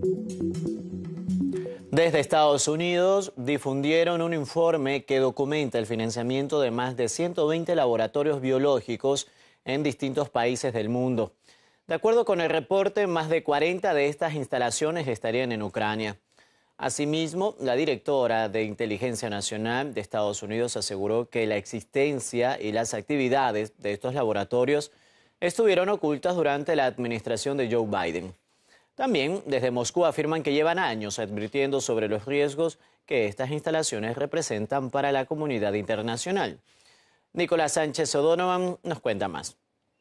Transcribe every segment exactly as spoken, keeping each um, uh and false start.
Desde Estados Unidos difundieron un informe que documenta el financiamiento de más de ciento veinte laboratorios biológicos en distintos países del mundo. De acuerdo con el reporte, más de cuarenta de estas instalaciones estarían en Ucrania. Asimismo, la directora de Inteligencia Nacional de Estados Unidos aseguró que la existencia y las actividades de estos laboratorios estuvieron ocultas durante la administración de Joe Biden. También desde Moscú afirman que llevan años advirtiendo sobre los riesgos que estas instalaciones representan para la comunidad internacional. Nicolás Sánchez O'Donovan nos cuenta más.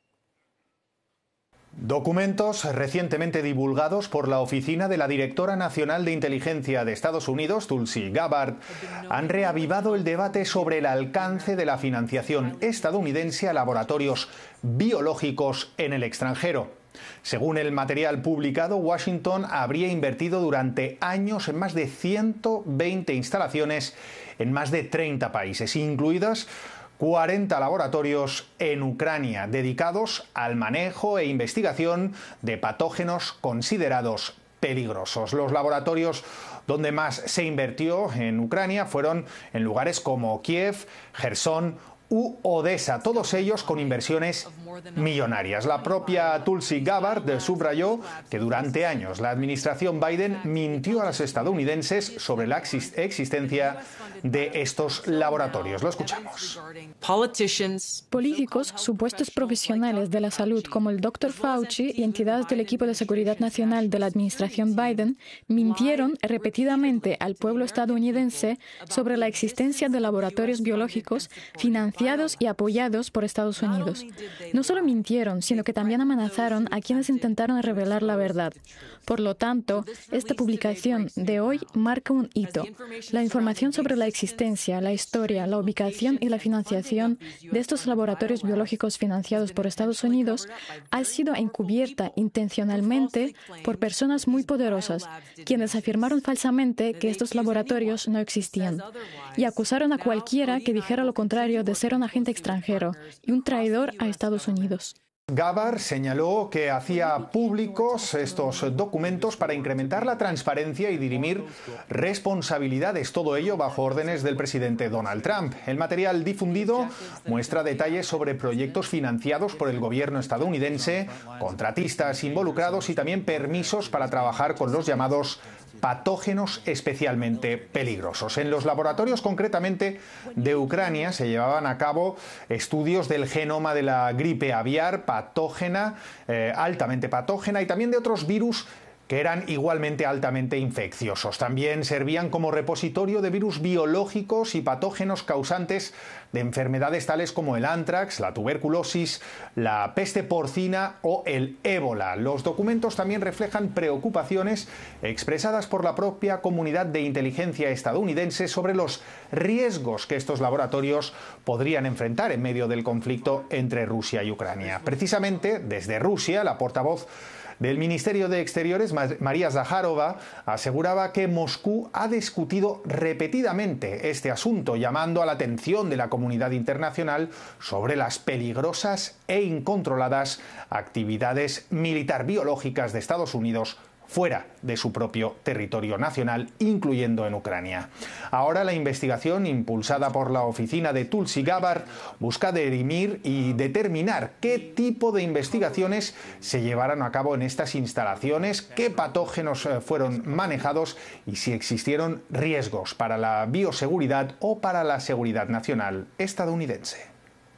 Documentos recientemente divulgados por la Oficina de la Directora Nacional de Inteligencia de Estados Unidos, Tulsi Gabbard, han reavivado el debate sobre el alcance de la financiación estadounidense a laboratorios biológicos en el extranjero. Según el material publicado, Washington habría invertido durante años en más de ciento veinte instalaciones en más de treinta países, incluidas cuarenta laboratorios en Ucrania dedicados al manejo e investigación de patógenos considerados peligrosos. Los laboratorios donde más se invirtió en Ucrania fueron en lugares como Kiev, Jersón u Odessa, todos ellos con inversiones millonarias. La propia Tulsi Gabbard subrayó que durante años la administración Biden mintió a los estadounidenses sobre la existencia de estos laboratorios. Lo escuchamos. Políticos, supuestos profesionales de la salud como el doctor Fauci y entidades del equipo de seguridad nacional de la administración Biden mintieron repetidamente al pueblo estadounidense sobre la existencia de laboratorios biológicos financiados y apoyados por Estados Unidos. No solo mintieron, sino que también amenazaron a quienes intentaron revelar la verdad. Por lo tanto, esta publicación de hoy marca un hito. La información sobre la existencia, la historia, la ubicación y la financiación de estos laboratorios biológicos financiados por Estados Unidos ha sido encubierta intencionalmente por personas muy poderosas, quienes afirmaron falsamente que estos laboratorios no existían y acusaron a cualquiera que dijera lo contrario de ser un agente extranjero y un traidor a Estados Unidos. Gabbard señaló que hacía públicos estos documentos para incrementar la transparencia y dirimir responsabilidades, todo ello bajo órdenes del presidente Donald Trump. El material difundido muestra detalles sobre proyectos financiados por el gobierno estadounidense, contratistas involucrados y también permisos para trabajar con los llamados patógenos especialmente peligrosos. En los laboratorios, concretamente de Ucrania, se llevaban a cabo estudios del genoma de la gripe aviar patógena, eh, altamente patógena, y también de otros virus que eran igualmente altamente infecciosos. También servían como repositorio de virus biológicos y patógenos causantes de enfermedades tales como el ántrax, la tuberculosis, la peste porcina o el ébola. Los documentos también reflejan preocupaciones expresadas por la propia comunidad de inteligencia estadounidense sobre los riesgos que estos laboratorios podrían enfrentar en medio del conflicto entre Rusia y Ucrania. Precisamente desde Rusia, la portavoz del Ministerio de Exteriores, María Zaharova, aseguraba que Moscú ha discutido repetidamente este asunto, llamando a la atención de la comunidad internacional sobre las peligrosas e incontroladas actividades militar biológicas de Estados Unidos fuera de su propio territorio nacional, incluyendo en Ucrania. Ahora la investigación, impulsada por la oficina de Tulsi Gabbard, busca dirimir y determinar qué tipo de investigaciones se llevarán a cabo en estas instalaciones, qué patógenos fueron manejados y si existieron riesgos para la bioseguridad o para la seguridad nacional estadounidense.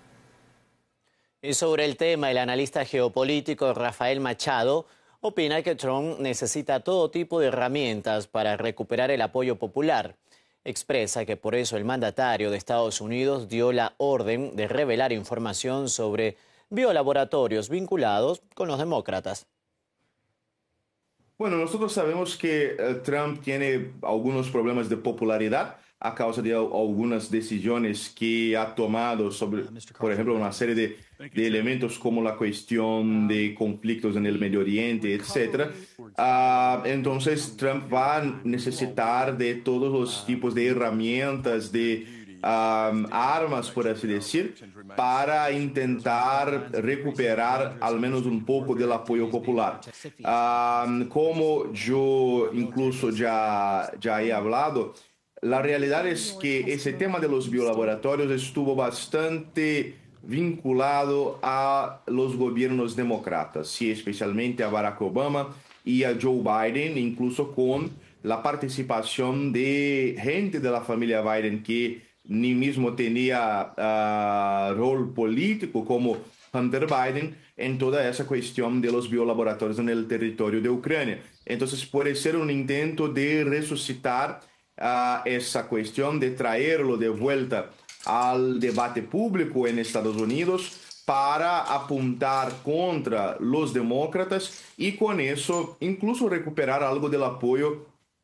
Y sobre el tema, el analista geopolítico Rafael Machado opina que Trump necesita todo tipo de herramientas para recuperar el apoyo popular. Expresa que por eso el mandatario de Estados Unidos dio la orden de revelar información sobre biolaboratorios vinculados con los demócratas. Bueno, nosotros sabemos que uh, Trump tiene algunos problemas de popularidad a causa de algunas decisiones que ha tomado sobre, por ejemplo, una serie de, de elementos como la cuestión de conflictos en el Medio Oriente, etcétera. Uh, entonces, Trump va a necesitar de todos los tipos de herramientas, de um, armas, por así decir, para intentar recuperar al menos un poco del apoyo popular. Um, como yo incluso ya, ya he hablado, la realidad es que ese tema de los biolaboratorios estuvo bastante vinculado a los gobiernos demócratas, sí, especialmente a Barack Obama y a Joe Biden, incluso con la participación de gente de la familia Biden que ni mismo tenía uh, rol político, como Hunter Biden, en toda esa cuestión de los biolaboratorios en el territorio de Ucrania. Entonces puede ser un intento de resucitar uh, esa cuestión, de traerlo de vuelta al debate público en Estados Unidos para apuntar contra los demócratas y con eso incluso recuperar algo del apoyo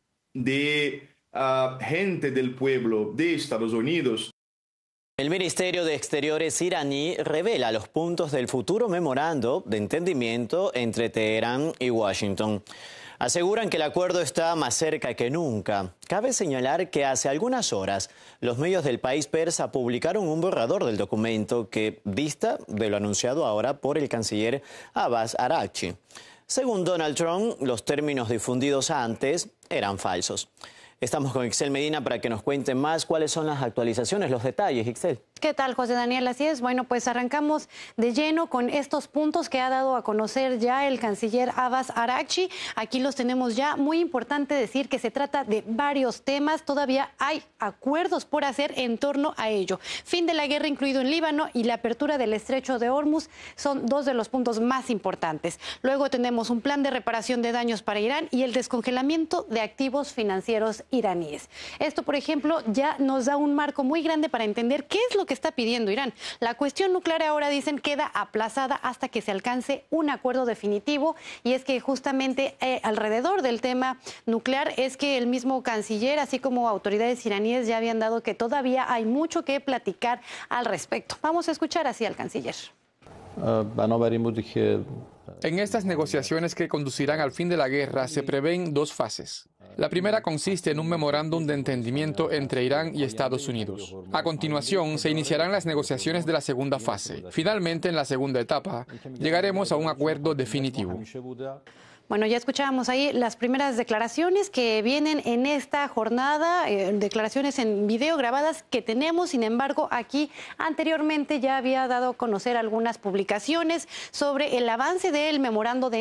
de uh, gente del pueblo de Estados Unidos. El Ministerio de Exteriores iraní revela los puntos del futuro memorando de entendimiento entre Teherán y Washington. Aseguran que el acuerdo está más cerca que nunca. Cabe señalar que hace algunas horas los medios del país persa publicaron un borrador del documento que dista de lo anunciado ahora por el canciller Abbas Araghchi. Según Donald Trump, los términos difundidos antes eran falsos. Estamos con Ixel Medina para que nos cuente más cuáles son las actualizaciones, los detalles. Ixel. ¿Qué tal, José Daniel? Así es. Bueno, pues arrancamos de lleno con estos puntos que ha dado a conocer ya el canciller Abbas Araghchi. Aquí los tenemos ya. Muy importante decir que se trata de varios temas. Todavía hay acuerdos por hacer en torno a ello. Fin de la guerra incluido en Líbano y la apertura del estrecho de Hormuz son dos de los puntos más importantes. Luego tenemos un plan de reparación de daños para Irán y el descongelamiento de activos financieros iraníes. Esto, por ejemplo, ya nos da un marco muy grande para entender qué es lo que está pidiendo Irán. La cuestión nuclear ahora, dicen, queda aplazada hasta que se alcance un acuerdo definitivo, y es que justamente eh, alrededor del tema nuclear es que el mismo canciller, así como autoridades iraníes, ya habían dado que todavía hay mucho que platicar al respecto. Vamos a escuchar así al canciller. En estas negociaciones que conducirán al fin de la guerra se prevén dos fases. La primera consiste en un memorándum de entendimiento entre Irán y Estados Unidos. A continuación, se iniciarán las negociaciones de la segunda fase. Finalmente, en la segunda etapa, llegaremos a un acuerdo definitivo. Bueno, ya escuchábamos ahí las primeras declaraciones que vienen en esta jornada, eh, declaraciones en video grabadas que tenemos. Sin embargo, aquí anteriormente ya había dado a conocer algunas publicaciones sobre el avance del memorando de